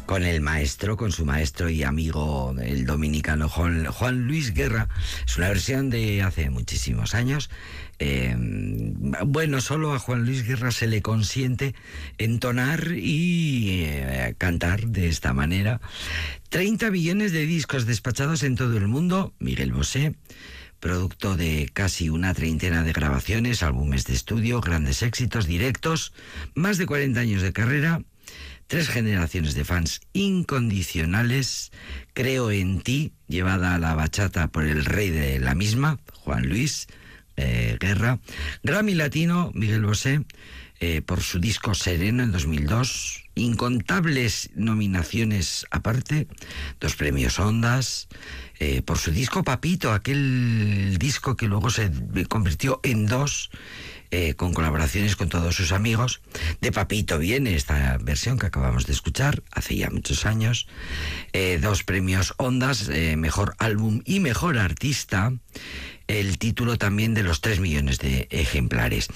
con el maestro, con su maestro y amigo, el dominicano Juan Luis Guerra. Es una versión de hace muchísimos años. Bueno, solo a Juan Luis Guerra se le consiente entonar y cantar de esta manera. 30 millones de discos despachados en todo el mundo. Miguel Bosé, producto de casi una treintena de grabaciones, álbumes de estudio, grandes éxitos, directos, más de 40 años de carrera, 3 generaciones de fans incondicionales. Creo en ti, llevada a la bachata por el rey de la misma, Juan Luis Guerra. Grammy Latino, Miguel Bosé, por su disco Sereno en 2002. Incontables nominaciones aparte, 2 premios Ondas, por su disco Papito, aquel disco que luego se convirtió en 2, con colaboraciones con todos sus amigos. De Papito viene esta versión que acabamos de escuchar hace ya muchos años. 2 premios Ondas, mejor álbum y mejor artista. El título también de los 3 millones de ejemplares.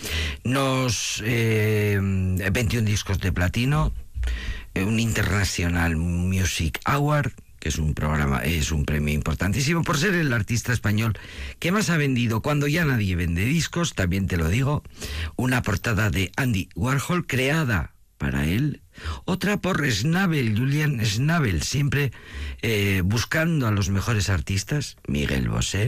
21 discos de platino, un International Music Award, que es un premio importantísimo por ser el artista español que más ha vendido cuando ya nadie vende discos, también te lo digo. Una portada de Andy Warhol creada para él, otra por Schnabel, Julian Schnabel, siempre buscando a los mejores artistas. Miguel Bosé.